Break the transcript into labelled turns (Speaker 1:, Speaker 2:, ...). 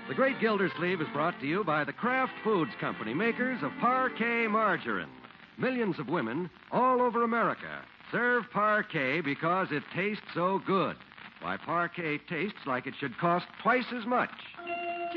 Speaker 1: The Great Gildersleeve is brought to you by the Kraft Foods Company, makers of Parquet Margarine. Millions of women all over America serve Parquet because it tastes so good. Why, Parquet tastes like it should cost twice as much.